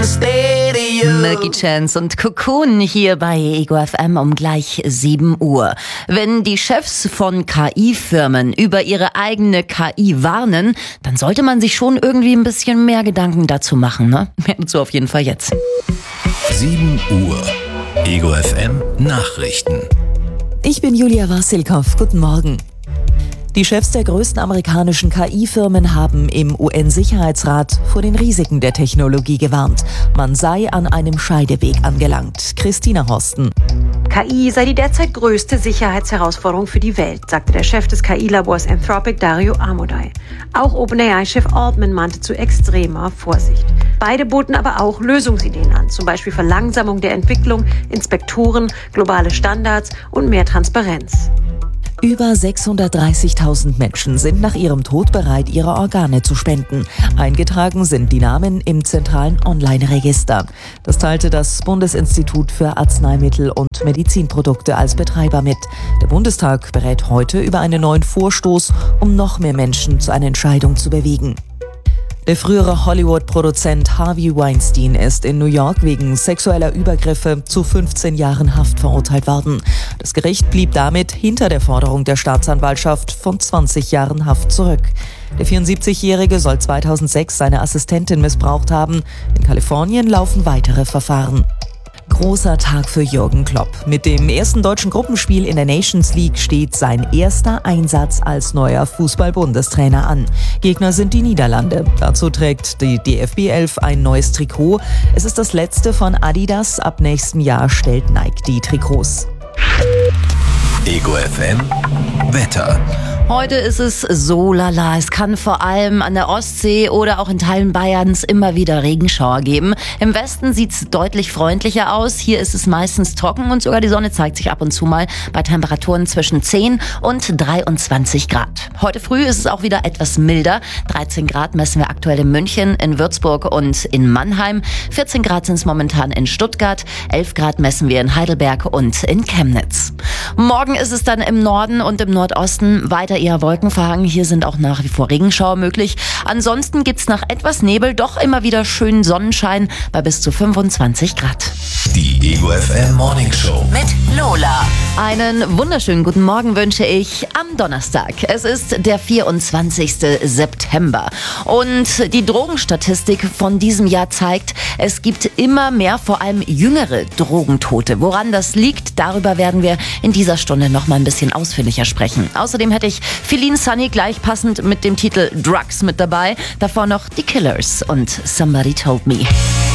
Milky Chance und Cocoon hier bei Ego FM um gleich 7 Uhr. Wenn die Chefs von KI-Firmen über ihre eigene KI warnen, dann sollte man sich schon irgendwie ein bisschen mehr Gedanken dazu machen, ne? Mehr dazu auf jeden Fall jetzt. 7 Uhr. Ego FM Nachrichten. Ich bin Julia Wassilkow. Guten Morgen. Die Chefs der größten amerikanischen KI-Firmen haben im UN-Sicherheitsrat vor den Risiken der Technologie gewarnt. Man sei an einem Scheideweg angelangt. Christina Horsten. KI sei die derzeit größte Sicherheitsherausforderung für die Welt, sagte der Chef des KI-Labors Anthropic, Dario Amodei. Auch OpenAI-Chef Altman mahnte zu extremer Vorsicht. Beide boten aber auch Lösungsideen an, zum Beispiel Verlangsamung der Entwicklung, Inspektoren, globale Standards und mehr Transparenz. Über 630.000 Menschen sind nach ihrem Tod bereit, ihre Organe zu spenden. Eingetragen sind die Namen im zentralen Online-Register. Das teilte das Bundesinstitut für Arzneimittel und Medizinprodukte als Betreiber mit. Der Bundestag berät heute über einen neuen Vorstoß, um noch mehr Menschen zu einer Entscheidung zu bewegen. Der frühere Hollywood-Produzent Harvey Weinstein ist in New York wegen sexueller Übergriffe zu 15 Jahren Haft verurteilt worden. Das Gericht blieb damit hinter der Forderung der Staatsanwaltschaft von 20 Jahren Haft zurück. Der 74-Jährige soll 2006 seine Assistentin missbraucht haben. In Kalifornien laufen weitere Verfahren. Großer Tag für Jürgen Klopp. Mit dem ersten deutschen Gruppenspiel in der Nations League steht sein erster Einsatz als neuer Fußball-Bundestrainer an. Gegner sind die Niederlande. Dazu trägt die DFB 11 ein neues Trikot. Es ist das letzte von Adidas. Ab nächstem Jahr stellt Nike die Trikots. Ego FM Wetter. Heute ist es so lala. Es kann vor allem an der Ostsee oder auch in Teilen Bayerns immer wieder Regenschauer geben. Im Westen sieht es deutlich freundlicher aus. Hier ist es meistens trocken und sogar die Sonne zeigt sich ab und zu mal bei Temperaturen zwischen 10 und 23 Grad. Heute früh ist es auch wieder etwas milder. 13 Grad messen wir aktuell in München, in Würzburg und in Mannheim. 14 Grad sind es momentan in Stuttgart. 11 Grad messen wir in Heidelberg und in Chemnitz. Morgen ist es dann im Norden und im Nordosten weiter eher wolkenverhangen. Hier sind auch nach wie vor Regenschauer möglich. Ansonsten gibt's nach etwas Nebel doch immer wieder schönen Sonnenschein bei bis zu 25 Grad. Die Ego FM Morning Show Mit Lola. Einen wunderschönen guten Morgen wünsche ich am Donnerstag. Es ist der 24. September. Und die Drogenstatistik von diesem Jahr zeigt, es gibt immer mehr, vor allem jüngere Drogentote. Woran das liegt, darüber werden wir in dieser Stunde noch mal ein bisschen ausführlicher sprechen. Außerdem hätte ich Feline Sunny gleich passend mit dem Titel Drugs mit dabei. Davor noch die Killers und Somebody Told Me.